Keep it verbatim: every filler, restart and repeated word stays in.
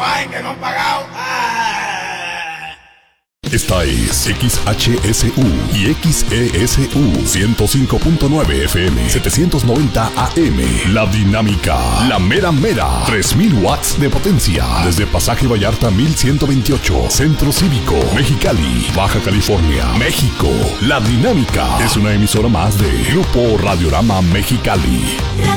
hay que no han pagado. ¡Ah! Esta es X H S U y X E S U ciento cinco punto nueve F M, setecientos noventa A M. La Dinámica, la mera mera, tres mil watts de potencia. Desde Pasaje Vallarta mil ciento veintiocho, Centro Cívico, Mexicali, Baja California, México. La Dinámica es una emisora más de Grupo Radiorama Mexicali.